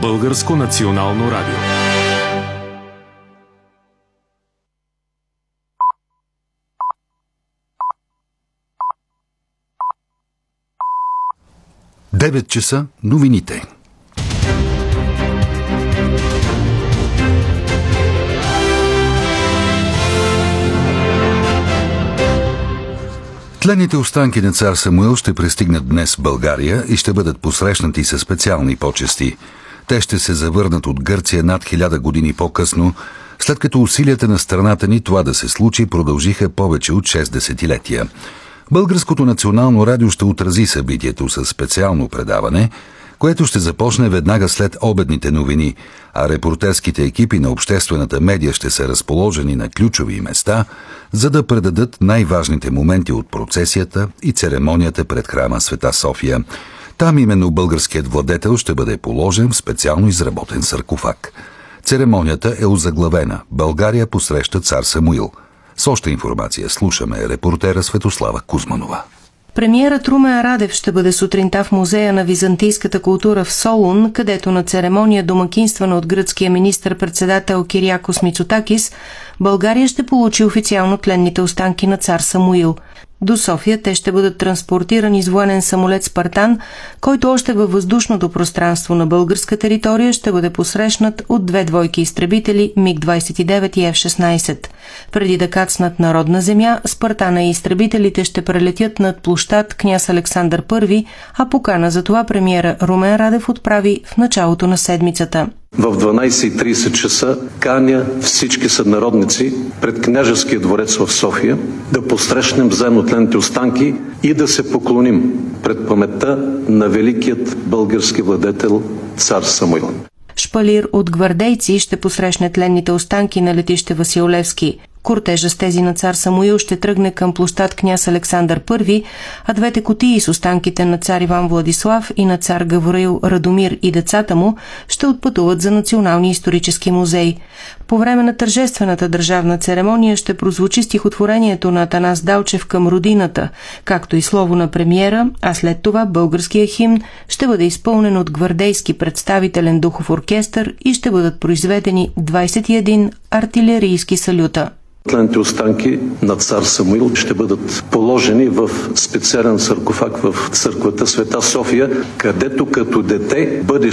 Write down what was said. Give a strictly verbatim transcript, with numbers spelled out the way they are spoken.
Българско национално радио. девет часа новините. Тленните останки на цар Самуил ще пристигнат днес в България и ще бъдат посрещнати със специални почести. Те ще се завърнат от Гърция над хиляда години по-късно, след като усилията на страната ни това да се случи продължиха повече от шест десетилетия. Българското национално радио ще отрази събитието със специално предаване, което ще започне веднага след обедните новини, а репортерските екипи на обществената медия ще са разположени на ключови места, за да предадат най-важните моменти от процесията и церемонията пред храма Света София. Там именно българският владетел ще бъде положен в специално изработен саркофаг. Церемонията е озаглавена «България посреща цар Самуил». С още информация слушаме репортера Светослава Кузманова. Премиерът Румен Радев ще бъде сутринта в Музея на византийската култура в Солун, където на церемония, домакинствана от гръцкия министър-председател Кириакос Мицотакис, България ще получи официално тленните останки на цар Самуил. До София те ще бъдат транспортирани с военен самолет «Спартан», който още във въздушното пространство на българска територия ще бъде посрещнат от две двойки изтребители Миг двадесет и девет и Еф шестнадесет. Преди да кацнат на родна земя, «Спартана» и изтребителите ще прелетят над площад Княз Александър Първи, а покана за това премиера Румен Радев отправи в началото на седмицата. В дванадесет и тридесет часа каня всички сънародници пред княжеския дворец в София да посрещнем заедно тленните останки и да се поклоним пред паметта на великият български владетел цар Самуил. Шпалир от гвардейци ще посрещне тленните останки на летище Васил Левски. Кортежа с тези на цар Самуил ще тръгне към площад Княз Александър Първи, а двете кутии с останките на цар Иван Владислав и на цар Гавраил Радомир и децата му ще отпътуват за Националния исторически музей. По време на тържествената държавна церемония ще прозвучи стихотворението на Атанас Далчев към родината, както и слово на премиера, а след това българския химн ще бъде изпълнен от гвардейски представителен духов оркестър и ще бъдат произведени двадесет и един артилерийски салюта. Тленните останки на цар Самуил ще бъдат положени в специален саркофаг в църквата Света София, където като дете бъде